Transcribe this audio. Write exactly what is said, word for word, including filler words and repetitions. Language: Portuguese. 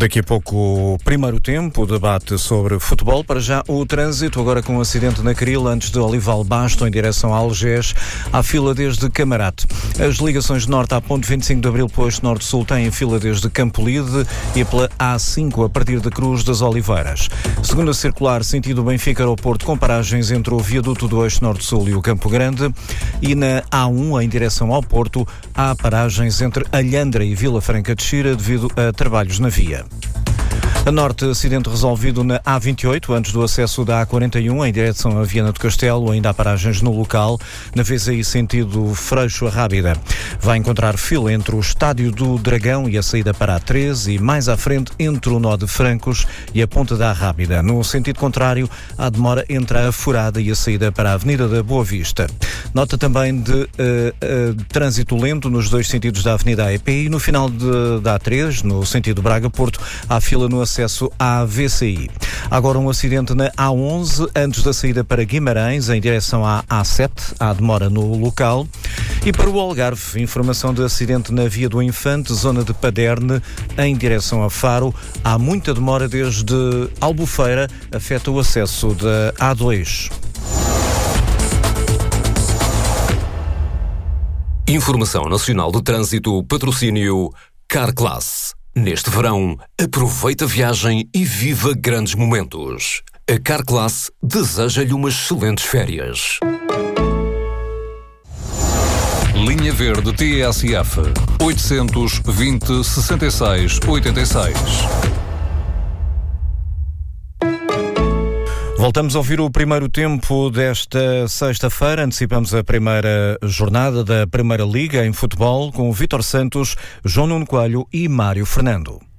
Daqui a pouco o primeiro tempo, o debate sobre futebol. Para já o trânsito, agora com um acidente na Caril, antes de Olival Basto, em direção a Algés, há fila desde Camarate. As ligações de norte à ponte vinte e cinco de Abril, posto norte-sul, têm fila desde Campolide e pela A cinco a partir da Cruz das Oliveiras. Segunda circular, sentido Benfica-Aeroporto, com paragens entre o viaduto do Eixo Norte-Sul e o Campo Grande. E na A um, em direção ao Porto, há paragens entre Alhandra e Vila Franca de Xira devido a trabalhos na via. A norte, acidente resolvido na A vinte e oito, antes do acesso da A quarenta e um, em direção a Viana do Castelo, ainda há paragens no local, na vez aí sentido Freixo a Rábida. Vai encontrar fila entre o Estádio do Dragão e a saída para a treze e mais à frente entre o nó de Francos e a Ponta da Rábida. No sentido contrário, há demora entre a Furada e a saída para a Avenida da Boa Vista. Nota também de uh, uh, trânsito lento nos dois sentidos da Avenida A E P e no final de, da A três, no sentido Braga-Porto, há fila no acesso à V C I. Agora um acidente na A onze, antes da saída para Guimarães, em direção à A sete, há demora no local. E para o Algarve, informação de acidente na Via do Infante, zona de Paderne, em direção a Faro. Há muita demora desde Albufeira, afeta o acesso da A dois. Informação Nacional de Trânsito, patrocínio Carclass. Neste verão, aproveita a viagem e viva grandes momentos. A Carclass deseja-lhe umas excelentes férias. Linha Verde T S F oitocentos e vinte, sessenta e seis, oitenta e seis. Voltamos a ouvir o primeiro tempo desta sexta-feira. Antecipamos a primeira jornada da Primeira Liga em futebol com o Vítor Santos, João Nuno Coelho e Mário Fernando.